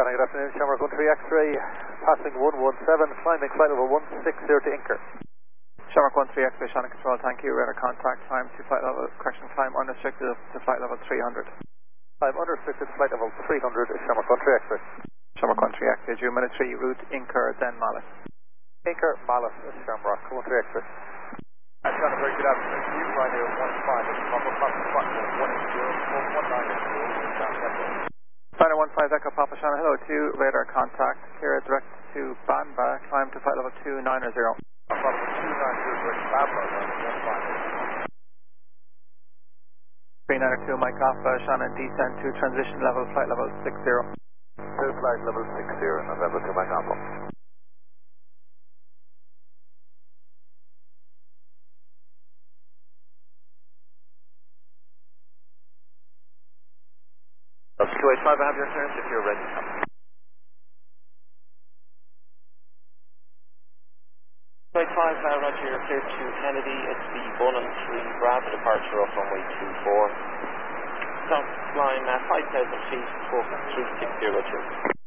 Good afternoon, Shamrock 13 X-ray, passing 117, climbing flight level 160 to Inker. Shamrock 13 X-ray, Shannon Control, thank you. Radar contact, climb to flight level, correction, climb unrestricted to flight level 300. Climb unrestricted, flight level 300, Shamrock 13 X-ray. Shamrock 13 X-ray, Drew military, route Inker, then Mallet. Inker, Mallet, Shamrock 13 X-ray. And Shannon, very good afternoon to you, Ryanair 15, it's proper passing flight level 180, 190, Ryanair 15 Echo Papa Shannon, hello to radar contact, Kira direct to Banba, climb to flight level 290. Flight level 290, direct Banba, 392 Mike Alpha, Shannon descend to transition level, flight level 60. To flight level 60, November 2 Mike Alpha. QA5, I have your clearance if you're ready. QA5, Roger, you're cleared to Kennedy. It's the Bonham 3 Bravo departure off runway 24. South line 5,000 feet, 4360, Roger.